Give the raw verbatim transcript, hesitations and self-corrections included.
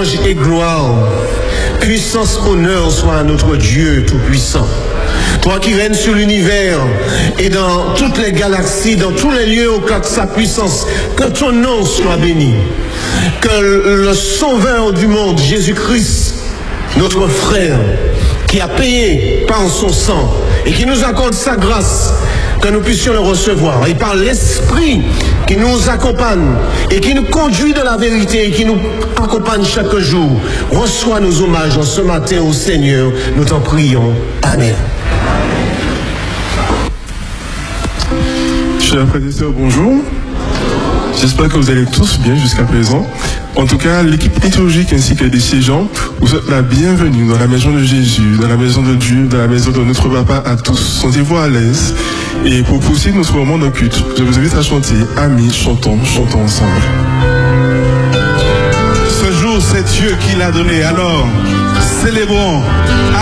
louange et gloire, puissance, honneur soit à notre Dieu Tout-Puissant. Toi qui règnes sur l'univers et dans toutes les galaxies, dans tous les lieux au cas de sa puissance, que ton nom soit béni. Que le sauveur du monde, Jésus-Christ, notre frère, qui a payé par son sang et qui nous accorde sa grâce, que nous puissions le recevoir. Et par l'Esprit qui nous accompagne et qui nous conduit de la vérité et qui nous accompagne chaque jour, reçois nos hommages en ce matin au Seigneur. Nous t'en prions. Amen. Chers frères et sœurs, bonjour. J'espère que vous allez tous bien jusqu'à présent. En tout cas, l'équipe liturgique ainsi que les siégeants vous souhaite la bienvenue dans la maison de Jésus, dans la maison de Dieu, dans la maison de notre Papa à tous. Sentez-vous à l'aise. Et pour poursuivre notre moment de culte, je vous invite à chanter Amis, chantons, chantons ensemble. Ce jour, c'est Dieu qui l'a donné. Alors, célébrons.